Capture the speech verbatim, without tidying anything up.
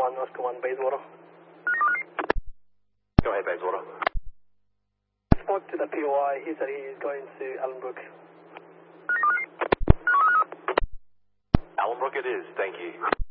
one, Oscar one, Bayswater. Go ahead, Bayswater. Spoke to the P O I, he said he is going to Allenbrook. Allenbrook it is, thank you.